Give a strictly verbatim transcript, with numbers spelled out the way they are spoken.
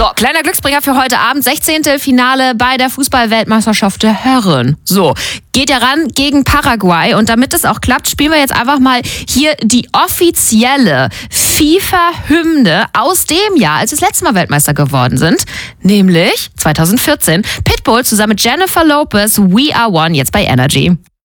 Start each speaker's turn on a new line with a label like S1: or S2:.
S1: So, kleiner Glücksbringer für heute Abend. sechzehnte Finale bei der Fußball-Weltmeisterschaft der Herren. So, geht ja ran gegen Paraguay. Und damit es auch klappt, spielen wir jetzt einfach mal hier die offizielle FIFA-Hymne aus dem Jahr, als wir das letzte Mal Weltmeister geworden sind. Nämlich zweitausendvierzehn. Pitbull zusammen mit Jennifer Lopez, We Are One, jetzt bei Energy.